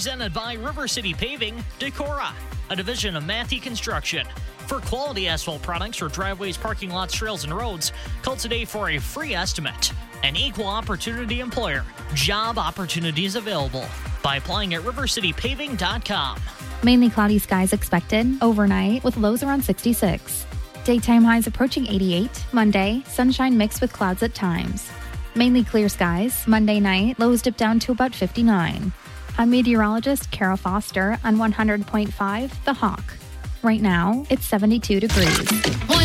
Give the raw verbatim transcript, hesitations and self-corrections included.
Presented by River City Paving, Decorah, a division of Matthew Construction. For quality asphalt products for driveways, parking lots, trails, and roads, call today for a free estimate. An equal opportunity employer. Job opportunities available by applying at river city paving dot com. Mainly cloudy skies expected overnight with lows around sixty-six. Daytime highs approaching eighty-eight. Monday, sunshine mixed with clouds at times. Mainly clear skies. Monday night, lows dip down to about fifty-nine. I'm meteorologist Kara Foster on one hundred point five The Hawk. Right now, it's seventy-two degrees.